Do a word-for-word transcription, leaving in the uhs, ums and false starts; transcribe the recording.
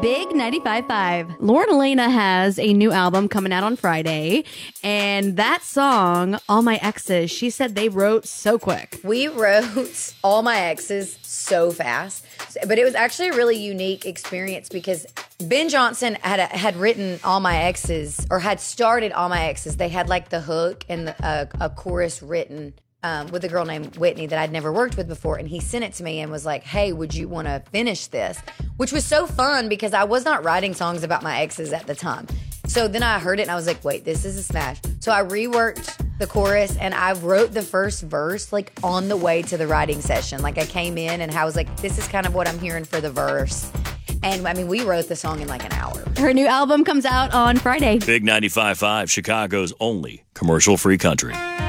Big ninety-five point five. Lauren Elena has a new album coming out on Friday, and that song, All My Exes, she said they wrote so quick. We wrote All My Exes so fast, but it was actually a really unique experience because Ben Johnson had had written All My Exes, or had started All My Exes. They had like the hook and the, uh, a chorus written Um, with a girl named Whitney that I'd never worked with before. And he sent it to me and was like, hey, would you want to finish this? Which was so fun because I was not writing songs about my exes at the time. So then I heard it and I was like, wait, this is a smash. So I reworked the chorus and I wrote the first verse like on the way to the writing session. Like I came in and I was like, this is kind of what I'm hearing for the verse. And I mean, we wrote the song in like an hour. Her new album comes out on Friday. Big ninety-five point five, Chicago's only commercial-free country.